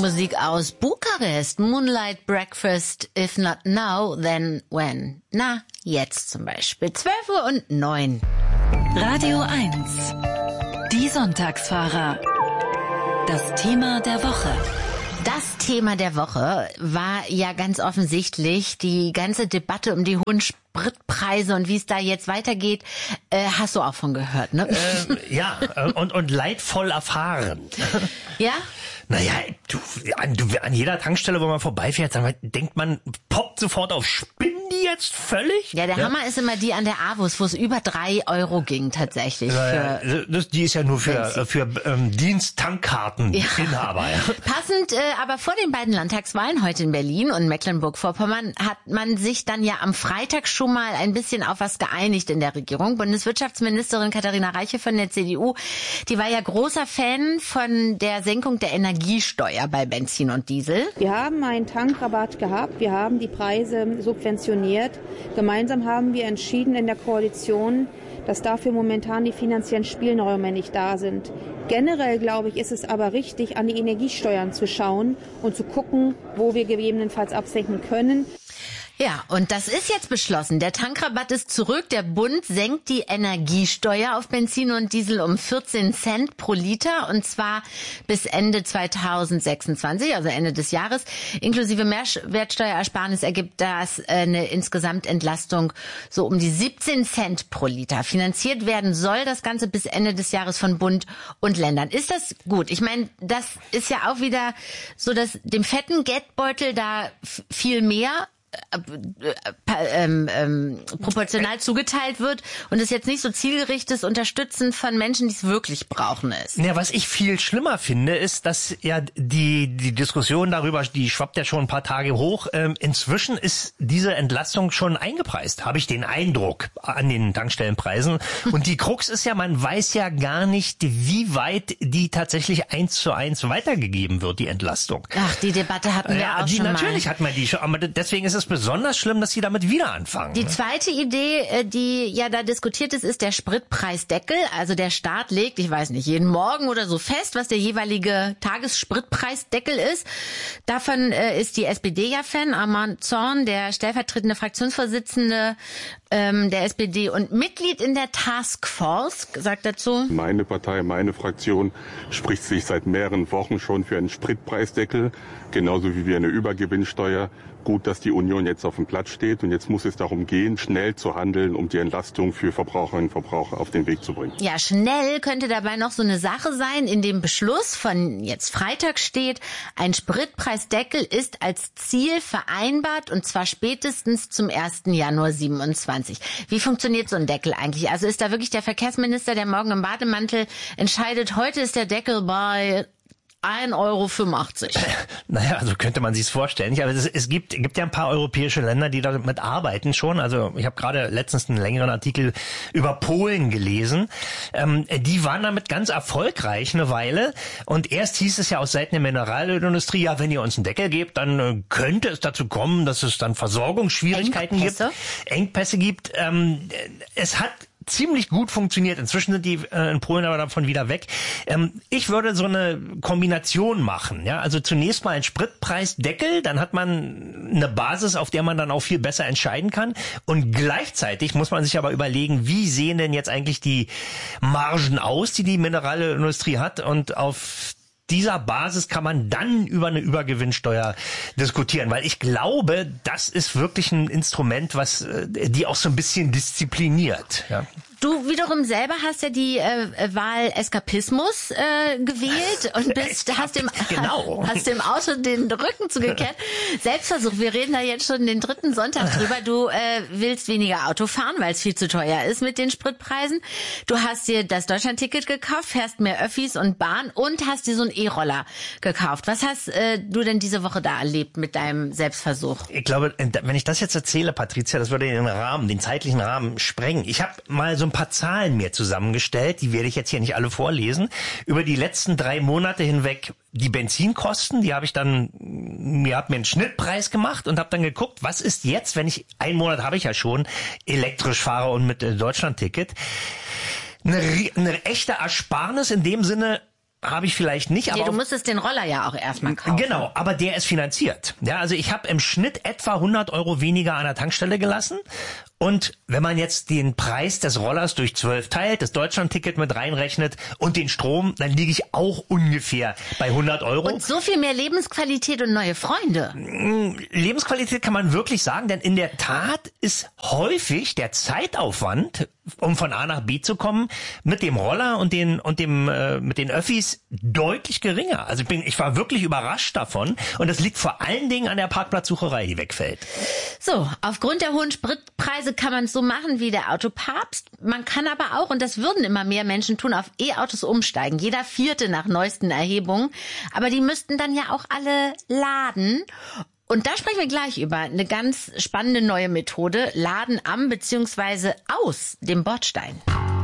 Musik aus Bukarest. Moonlight Breakfast, if not now, then when? Na, jetzt zum Beispiel. 12:09 Radio 1. Die Sonntagsfahrer. Das Thema der Woche. Das Thema der Woche war ja ganz offensichtlich die ganze Debatte um die hohen Spritpreise und wie es da jetzt weitergeht. Hast du auch von gehört, ne? Ja, und leidvoll erfahren. Ja? Naja, an jeder Tankstelle, wo man vorbeifährt, denkt man, poppt sofort auf, spinnen die jetzt völlig? Ja, der Hammer ist immer die an der AWUS, wo es über 3 Euro ging tatsächlich. Die ist ja nur für Diensttankkarteninhaber. Ja. Passend, aber vor den beiden Landtagswahlen heute in Berlin und Mecklenburg-Vorpommern hat man sich dann ja am Freitag schon mal ein bisschen auf was geeinigt in der Regierung. Bundeswirtschaftsministerin Katharina Reiche von der CDU, die war ja großer Fan von der Senkung der Energiesteuer bei Benzin und Diesel. Wir haben einen Tankrabatt gehabt, wir haben die Preise subventioniert. Gemeinsam haben wir entschieden in der Koalition, dass dafür momentan die finanziellen Spielräume nicht da sind. Generell, glaube ich, ist es aber richtig, an die Energiesteuern zu schauen und zu gucken, wo wir gegebenenfalls absenken können. Ja, und das ist jetzt beschlossen. Der Tankrabatt ist zurück. Der Bund senkt die Energiesteuer auf Benzin und Diesel um 14 Cent pro Liter und zwar bis Ende 2026, also Ende des Jahres. Inklusive Mehrwertsteuerersparnis ergibt das eine Insgesamtentlastung so um die 17 Cent pro Liter. Finanziert werden soll das Ganze bis Ende des Jahres von Bund und Ländern. Ist das gut? Ich meine, das ist ja auch wieder so, dass dem fetten Geldbeutel da viel mehr proportional zugeteilt wird und es jetzt nicht so zielgerichtetes Unterstützen von Menschen, die es wirklich brauchen ist. Ja, was ich viel schlimmer finde, ist, dass ja die Diskussion darüber, die schwappt ja schon ein paar Tage hoch. Inzwischen ist diese Entlastung schon eingepreist, habe ich den Eindruck, an den Tankstellenpreisen. Und die Krux ist ja, man weiß ja gar nicht, wie weit die tatsächlich 1:1 weitergegeben wird, die Entlastung. Ach, die Debatte hatten wir auch schon mal. Natürlich hatten wir die schon, aber deswegen ist es besonders schlimm, dass sie damit wieder anfangen. Die zweite Idee, die ja da diskutiert ist der Spritpreisdeckel. Also der Staat legt, ich weiß nicht, jeden Morgen oder so fest, was der jeweilige Tagesspritpreisdeckel ist. Davon ist die SPD ja Fan. Armand Zorn, der stellvertretende Fraktionsvorsitzende der SPD und Mitglied in der Taskforce, sagt dazu: Meine Partei, meine Fraktion spricht sich seit mehreren Wochen schon für einen Spritpreisdeckel, genauso wie wir eine Übergewinnsteuer. Gut, dass die Union jetzt auf dem Platz steht und jetzt muss es darum gehen, schnell zu handeln, um die Entlastung für Verbraucherinnen und Verbraucher auf den Weg zu bringen. Ja, schnell könnte dabei noch so eine Sache sein. In dem Beschluss von jetzt Freitag steht, ein Spritpreisdeckel ist als Ziel vereinbart und zwar spätestens zum 1. Januar 27. Wie funktioniert so ein Deckel eigentlich? Also ist da wirklich der Verkehrsminister, der morgen im Bademantel entscheidet, heute ist der Deckel bei 1,85 €. Naja, so könnte man sich's vorstellen. Aber es gibt ja ein paar europäische Länder, die damit arbeiten schon. Also ich habe gerade letztens einen längeren Artikel über Polen gelesen. Die waren damit ganz erfolgreich eine Weile. Und erst hieß es ja aus Seiten der Mineralölindustrie, ja, wenn ihr uns einen Deckel gebt, dann könnte es dazu kommen, dass es dann Versorgungsschwierigkeiten Engpässe gibt. Es hat ziemlich gut funktioniert. Inzwischen sind die in Polen aber davon wieder weg. Ich würde so eine Kombination machen. Ja, also zunächst mal ein Spritpreisdeckel, dann hat man eine Basis, auf der man dann auch viel besser entscheiden kann. Und gleichzeitig muss man sich aber überlegen, wie sehen denn jetzt eigentlich die Margen aus, die Mineralölindustrie hat, und auf dieser Basis kann man dann über eine Übergewinnsteuer diskutieren, weil ich glaube, das ist wirklich ein Instrument, was die auch so ein bisschen diszipliniert. Ja. Du wiederum selber hast ja die Wahl Eskapismus gewählt und hast dem Auto den Rücken zugekehrt. Selbstversuch, wir reden da jetzt schon den 3. Sonntag drüber. Du willst weniger Auto fahren, weil es viel zu teuer ist mit den Spritpreisen. Du hast dir das Deutschlandticket gekauft, fährst mehr Öffis und Bahn und hast dir so einen E-Roller gekauft. Was hast du denn diese Woche da erlebt mit deinem Selbstversuch? Ich glaube, wenn ich das jetzt erzähle, Patricia, das würde den zeitlichen Rahmen sprengen. Ich habe mal so ein paar Zahlen mir zusammengestellt, die werde ich jetzt hier nicht alle vorlesen, über die letzten 3 Monate hinweg. Die Benzinkosten, die habe ich dann, mir einen Schnittpreis gemacht und habe dann geguckt, was ist jetzt, wenn ich, einen Monat habe ich ja schon, elektrisch fahre und mit Deutschlandticket, eine echte Ersparnis in dem Sinne, habe ich vielleicht nicht. Nee, aber du musstest den Roller ja auch erstmal kaufen. Genau, aber der ist finanziert. Ja, also ich habe im Schnitt etwa 100 € weniger an der Tankstelle gelassen. Und wenn man jetzt den Preis des Rollers durch 12 teilt, das Deutschlandticket mit reinrechnet und den Strom, dann liege ich auch ungefähr bei 100 €. Und so viel mehr Lebensqualität und neue Freunde. Lebensqualität kann man wirklich sagen, denn in der Tat ist häufig der Zeitaufwand, um von A nach B zu kommen, mit dem Roller und mit den Öffis deutlich geringer. Also ich war wirklich überrascht davon und das liegt vor allen Dingen an der Parkplatzsucherei, die wegfällt. So, aufgrund der hohen Spritpreise kann man es so machen wie der Autopapst. Man kann aber auch, und das würden immer mehr Menschen tun, auf E-Autos umsteigen. Jeder 4. nach neuesten Erhebungen. Aber die müssten dann ja auch alle laden. Und da sprechen wir gleich über eine ganz spannende neue Methode. Laden am bzw. aus dem Bordstein.